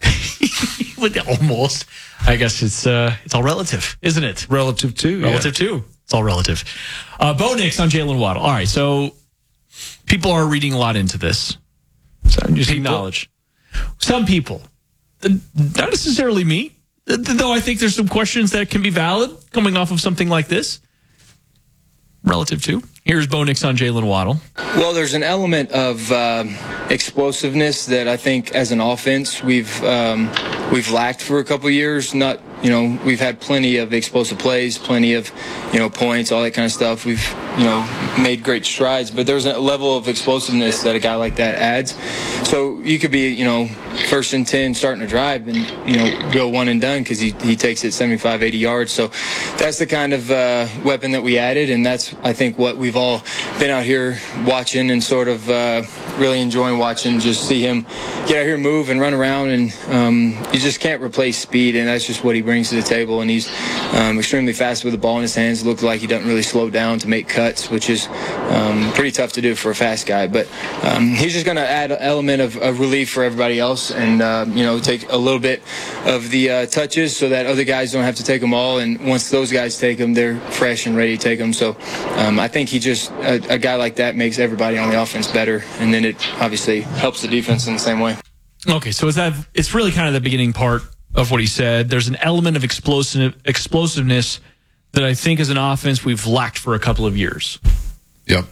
Almost. I guess it's uh, it's all relative, isn't it? Relative to. Relative yeah. to. It's all relative. Uh, Bo Nix on Jalen Waddle. All right, so people are reading a lot into this. So just People? acknowledge. Some people, uh, not necessarily me, uh, though I think there's some questions that can be valid coming off of something like this. Relative to. Here's Bo Nix on Jalen Waddle. Well, there's an element of uh, explosiveness that I think, as an offense, we've um, we've lacked for a couple years. Not, you know, we've had plenty of explosive plays, plenty of, you know, points, all that kind of stuff. We've, you know, made great strides, but there's a level of explosiveness that a guy like that adds. So you could be, you know, first and ten starting to drive and, you know, go one and done because he, he takes it seventy-five, eighty yards. So that's the kind of uh, weapon that we added, and that's, I think, what we've all been out here watching and sort of uh, really enjoying watching, just see him get out here, move and run around, and um, you just can't replace speed, and that's just what he brings to the table. And he's um, extremely fast with the ball in his hands. Looked like he doesn't really slow down to make cuts, which is um, pretty tough to do for a fast guy. But um, he's just going to add an element of, of relief for everybody else, and uh, you know, take a little bit of the uh, touches so that other guys don't have to take them all. And once those guys take them, they're fresh and ready to take them. So um, I think he just a, a guy like that makes everybody on the offense better, and then it obviously helps the defense in the same way. Okay, so is that it's really kind of the beginning part of what he said. There's an element of explosive explosiveness that I think as an offense we've lacked for a couple of years. Yep.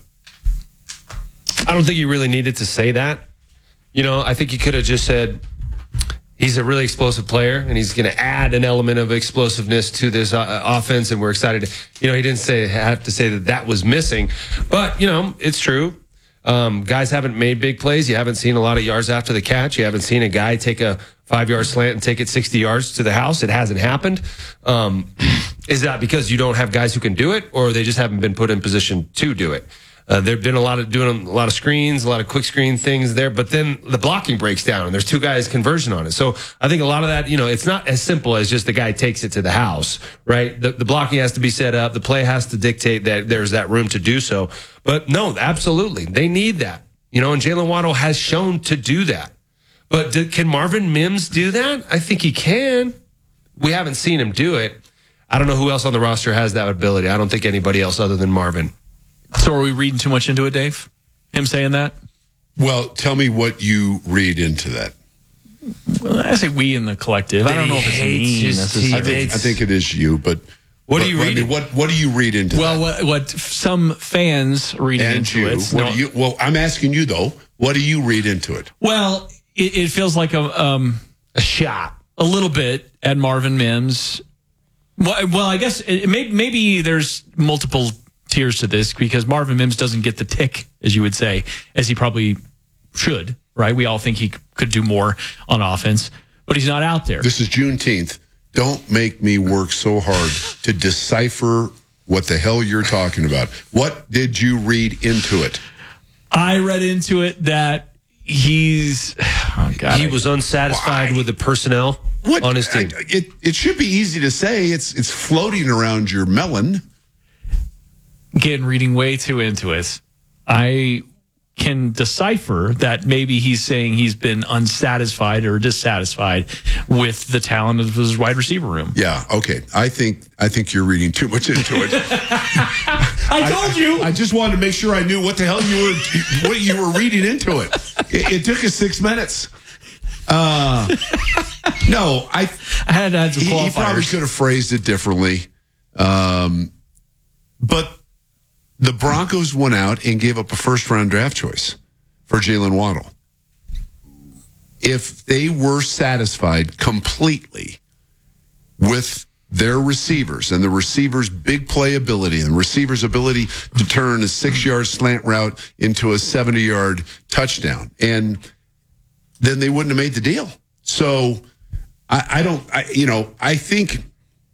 I don't think you really needed to say that. You know, I think you could have just said he's a really explosive player and he's going to add an element of explosiveness to this uh, offense, and we're excited to, you know, he didn't say have to say that that was missing, but you know, it's true. Um, guys haven't made big plays. You haven't seen a lot of yards after the catch. You haven't seen a guy take a five-yard slant and take it sixty yards to the house. It hasn't happened. Um, is that because you don't have guys who can do it, or they just haven't been put in position to do it? Uh, there've been a lot of doing a lot of screens, a lot of quick screen things there, but then the blocking breaks down and there's two guys conversion on it. So I think a lot of that, you know, it's not as simple as just the guy takes it to the house, right? The, the blocking has to be set up. The play has to dictate that there's that room to do so. But no, absolutely. They need that, you know, and Jalen Waddle has shown to do that. But do, can Marvin Mims do that? I think he can. We haven't seen him do it. I don't know who else on the roster has that ability. I don't think anybody else other than Marvin. So are we reading too much into it, Dave? Him saying that? Well, tell me what you read into that. Well, I say we in the collective. I don't know if it's me. I think, I think it is you, but What but, do you I read? mean, what what do you read into Well, that? what, what some fans read And into you, it. what No, do you? Well, I'm asking you though. What do you read into it? Well, it, it feels like a um, a shot, a little bit at Marvin Mims. Well, well I guess it, may, maybe there's multiple tiers to this because Marvin Mims doesn't get the tick, as you would say, as he probably should. Right? We all think he could do more on offense, but he's not out there. This is Juneteenth. Don't make me work so hard to decipher what the hell you're talking about. What did you read into it? I read into it that he's oh God, he was unsatisfied Why? with the personnel What? on his team. I- it it should be easy to say. It's it's floating around your melon. Again, reading way too into it. I can decipher that maybe he's saying he's been unsatisfied or dissatisfied with the talent of his wide receiver room. Yeah, okay. I think I think you're reading too much into it. I told you. I just wanted to make sure I knew what the hell you were what you were reading into it. It, it took us six minutes. Uh, no, I, I had to add some he, he probably qualifiers. could have phrased it differently. Um, but the Broncos went out and gave up a first-round draft choice for Jalen Waddle. If they were satisfied completely with their receivers and the receivers' big playability and the receivers' ability to turn a six-yard slant route into a seventy-yard touchdown, and then they wouldn't have made the deal. So I, I don't, I, you know, I think,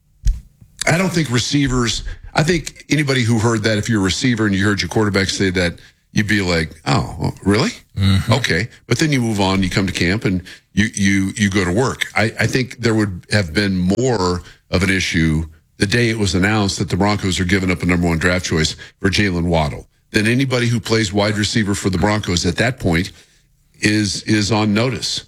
I don't think receivers, I think anybody who heard that, if you're a receiver and you heard your quarterback say that, you'd be like, oh, really? Mm-hmm. Okay. But then you move on, you come to camp and you, you, you go to work. I, I think there would have been more of an issue the day it was announced that the Broncos are giving up a number one draft choice for Jalen Waddle than anybody who plays wide receiver for the Broncos at that point is is on notice.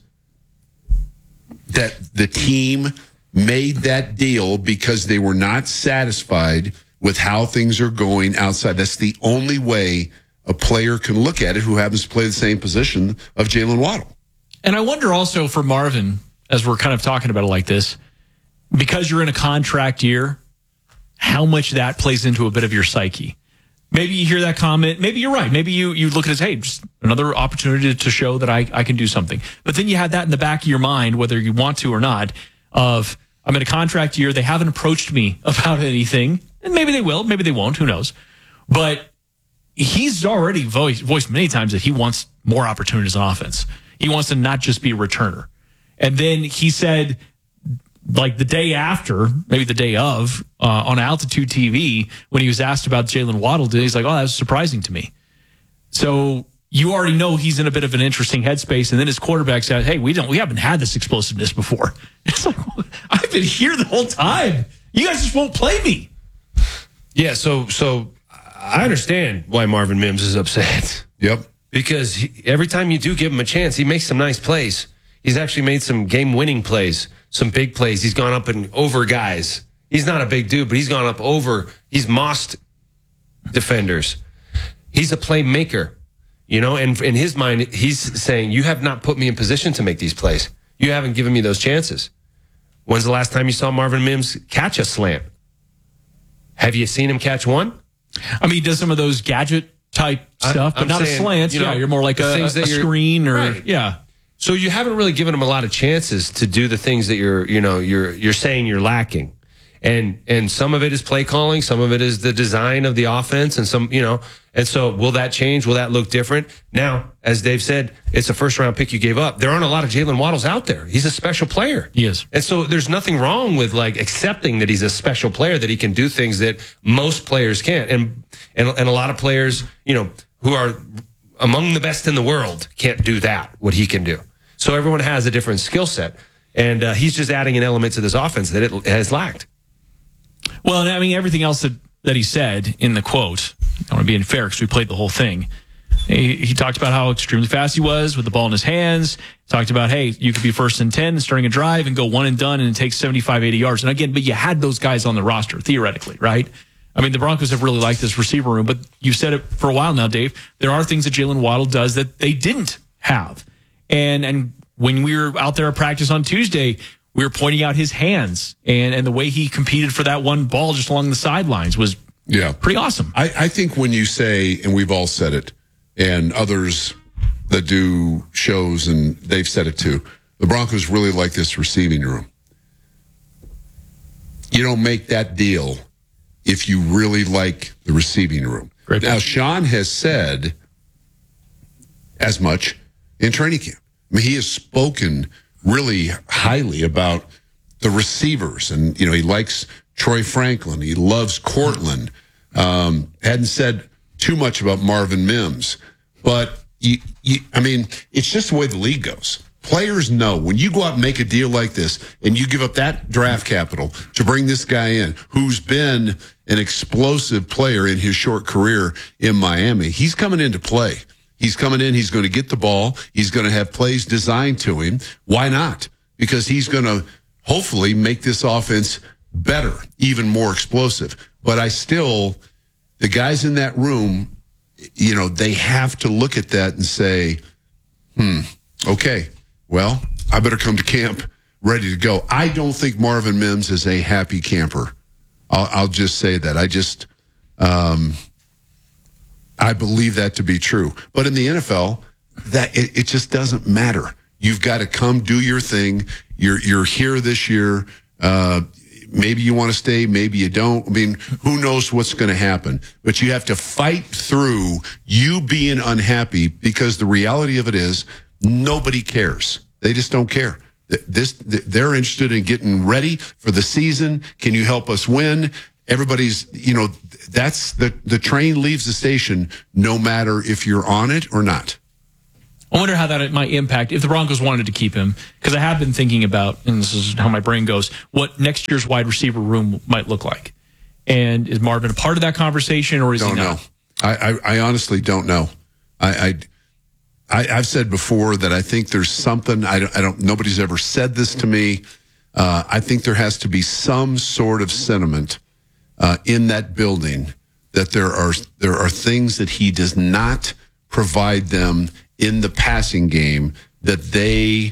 That the team made that deal because they were not satisfied with how things are going outside. That's the only way a player can look at it who happens to play the same position of Jalen Waddle. And I wonder also for Marvin, as we're kind of talking about it like this, because you're in a contract year, how much that plays into a bit of your psyche. Maybe you hear that comment. Maybe you're right. Maybe you, you look at it as, hey, just another opportunity to show that I, I can do something. But then you had that in the back of your mind, whether you want to or not, of I'm in a contract year. They haven't approached me about anything. And maybe they will. Maybe they won't. Who knows? But he's already voiced, voiced many times that he wants more opportunities on offense. He wants to not just be a returner. And then he said, like the day after, maybe the day of, uh, on Altitude T V, when he was asked about Jalen Waddle, he's like, oh, that was surprising to me. So you already know he's in a bit of an interesting headspace. And then his quarterback said, hey, we don't, we haven't had this explosiveness before. It's like, I've been here the whole time. You guys just won't play me. Yeah, so so I understand why Marvin Mims is upset. Yep. Because he, every time you do give him a chance, he makes some nice plays. He's actually made some game-winning plays, some big plays. He's gone up and over guys. He's not a big dude, but he's gone up over. He's mossed defenders. He's a playmaker, you know, and in his mind, he's saying, you have not put me in position to make these plays. You haven't given me those chances. When's the last time you saw Marvin Mims catch a slant? Have you seen him catch one? I mean, he does some of those gadget type stuff, I'm but not saying, a slant. you know, yeah, you're more like the a, things a that you're- screen or, Right. yeah. So you haven't really given him a lot of chances to do the things that you're, you know, you're you're saying you're lacking. And and some of it is play calling, some of it is the design of the offense, and some, you know, and so will that change? Will that look different? Now, as Dave said, it's a first round pick you gave up. There aren't a lot of Jalen Waddles out there. He's a special player. He is. And so there's nothing wrong with like accepting that he's a special player, that he can do things that most players can't. And and and a lot of players, you know, who are among the best in the world can't do that, what he can do. So everyone has a different skill set. And uh, he's just adding an element to this offense that it has lacked. Well, and I mean, everything else that, that he said in the quote, I want to be unfair because we played the whole thing. He, he talked about how extremely fast he was with the ball in his hands. Talked about, hey, you could be first and ten starting a drive and go one and done and it takes seventy-five, eighty yards. And again, but you had those guys on the roster, theoretically, right? I mean, the Broncos have really liked this receiver room, but you've said it for a while now, Dave. There are things that Jalen Waddle does that they didn't have. And and when we were out there at practice on Tuesday, we were pointing out his hands and, and the way he competed for that one ball just along the sidelines was yeah pretty awesome. I, I think when you say, and we've all said it, and others that do shows, and they've said it too, the Broncos really like this receiving room. You don't make that deal if you really like the receiving room. Great now, Sean has said as much in training camp. I mean, he has spoken really highly about the receivers, and you know he likes Troy Franklin. He loves Cortland. Um, hadn't said too much about Marvin Mims, but you, you, I mean, it's just the way the league goes. Players know when you go out and make a deal like this, and you give up that draft capital to bring this guy in, who's been an explosive player in his short career in Miami. He's coming into play. He's coming in, he's going to get the ball, he's going to have plays designed to him. Why not? Because he's going to hopefully make this offense better, even more explosive. But I still, the guys in that room, you know, they have to look at that and say, hmm, okay, well, I better come to camp ready to go. I don't think Marvin Mims is a happy camper. I'll, I'll just say that. I just, um, I believe that to be true. But in the N F L, that it, it just doesn't matter. You've got to come do your thing. You're you're here this year. Uh, maybe you want to stay, maybe you don't. I mean, who knows what's going to happen? But you have to fight through you being unhappy, because the reality of it is nobody cares. They just don't care. This they're interested in getting ready for the season. Can you help us win? Everybody's, you know, that's the the train leaves the station no matter if you're on it or not. I wonder how that might impact if the Broncos wanted to keep him, because I have been thinking about, and this is how my brain goes, what next year's wide receiver room might look like. And is Marvin a part of that conversation, or is don't he not? Know. I, I, I honestly don't know. I, I, I, I've said before that I think there's something, I don't, I don't nobody's ever said this to me. Uh, I think there has to be some sort of sentiment uh, in that building that there are there are things that he does not provide them in the passing game that they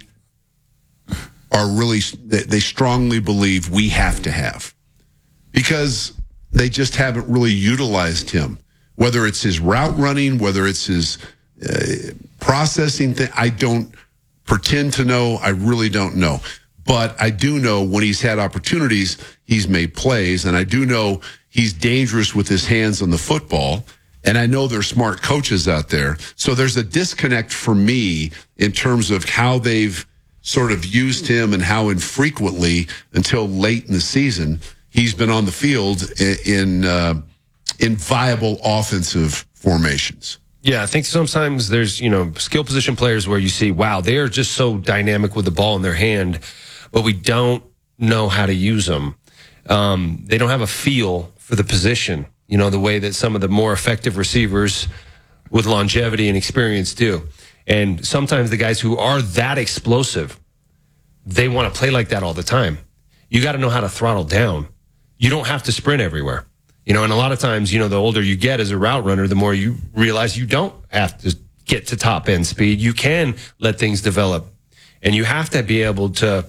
are really, they strongly believe we have to have, because they just haven't really utilized him, whether it's his route running, whether it's his uh, processing thing. I don't pretend to know. I really don't know. But I do know when he's had opportunities, he's made plays. And I do know he's dangerous with his hands on the football. And I know there's smart coaches out there. So there's a disconnect for me in terms of how they've sort of used him and how infrequently until late in the season he's been on the field in in, uh, in viable offensive formations. Yeah, I think sometimes there's, you know, skill position players where you see, wow, they are just so dynamic with the ball in their hand, but we don't know how to use them. Um, they don't have a feel for the position, you know, the way that some of the more effective receivers with longevity and experience do. And sometimes the guys who are that explosive, they want to play like that all the time. You got to know how to throttle down. You don't have to sprint everywhere. You know, and a lot of times, you know, the older you get as a route runner, the more you realize you don't have to get to top end speed. You can let things develop. And you have to be able to,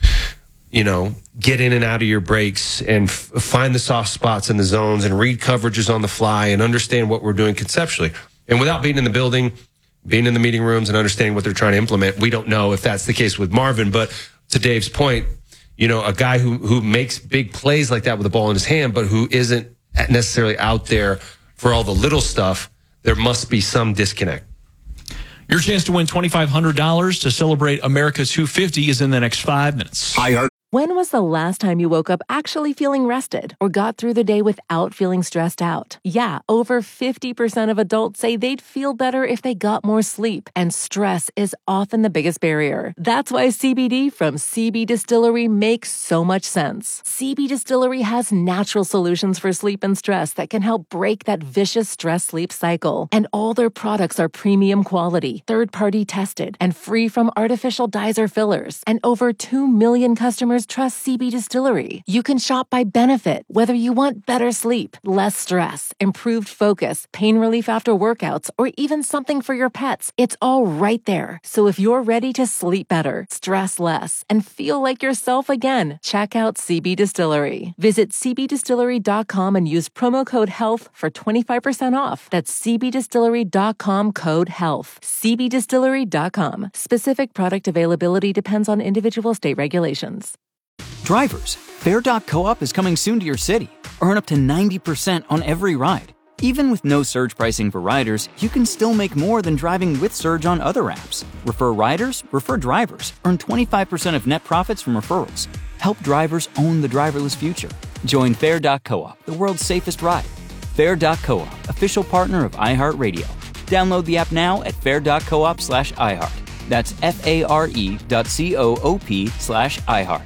you know, get in and out of your breaks and f- find the soft spots in the zones and read coverages on the fly and understand what we're doing conceptually. And without being in the building, being in the meeting rooms and understanding what they're trying to implement, we don't know if that's the case with Marvin. But to Dave's point, you know, a guy who, who makes big plays like that with the ball in his hand, but who isn't necessarily out there for all the little stuff, there must be some disconnect. Your chance to win twenty-five hundred dollars to celebrate America's two fifty is in the next five minutes. When was the last time you woke up actually feeling rested or got through the day without feeling stressed out? Yeah, over fifty percent of adults say they'd feel better if they got more sleep, and stress is often the biggest barrier. That's why C B D from C B Distillery makes so much sense. C B Distillery has natural solutions for sleep and stress that can help break that vicious stress-sleep cycle. And all their products are premium quality, third-party tested, and free from artificial dyes or fillers. And over two million customers trust C B Distillery. You can shop by benefit, whether you want better sleep, less stress, improved focus, pain relief after workouts, or even something for your pets. It's all right there. So if you're ready to sleep better, stress less, and feel like yourself again, check out C B Distillery. Visit c b distillery dot com and use promo code HEALTH for twenty-five percent off. That's c b distillery dot com code HEALTH. c b distillery dot com. Specific product availability depends on individual state regulations. Drivers, Fair dot coop is coming soon to your city. Earn up to ninety percent on every ride. Even with no surge pricing for riders, you can still make more than driving with Surge on other apps. Refer riders, refer drivers. Earn twenty-five percent of net profits from referrals. Help drivers own the driverless future. Join Fair dot coop, the world's safest ride. Fair dot coop, official partner of iHeartRadio. Download the app now at fair dot coop slash iHeart. That's F-A-R-E dot C-O-O-P slash iHeart.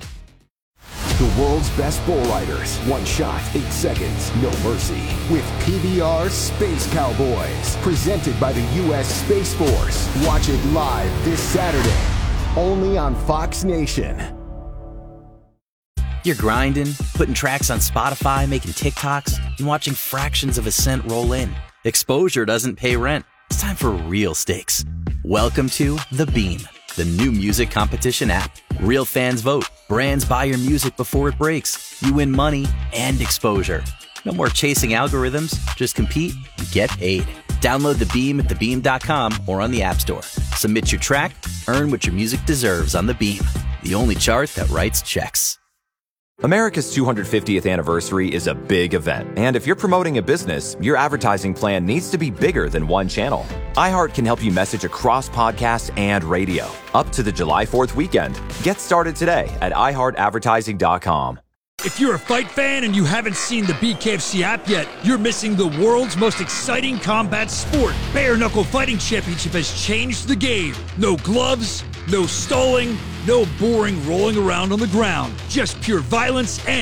The world's best bull riders. One shot, eight seconds, no mercy. With P B R Space Cowboys. Presented by the U S Space Force. Watch it live this Saturday. Only on Fox Nation. You're grinding, putting tracks on Spotify, making TikToks, and watching fractions of a cent roll in. Exposure doesn't pay rent. It's time for real stakes. Welcome to The Beam. the new music competition app. Real fans vote. Brands buy your music before it breaks. You win money and exposure. No more chasing algorithms. Just compete and get paid. Download the Beam at the beam dot com or on the App Store. Submit your track, earn what your music deserves on the Beam, the only chart that writes checks. America's two hundred fiftieth anniversary is a big event, and if you're promoting a business, your advertising plan needs to be bigger than one channel. iHeart can help you message across podcast and radio. Up to the July fourth weekend. Get started today at i heart advertising dot com. If you're a fight fan and you haven't seen the B K F C app yet, you're missing the world's most exciting combat sport. Bare Knuckle Fighting Championship has changed the game. No gloves, no stalling, no boring rolling around on the ground. Just pure violence and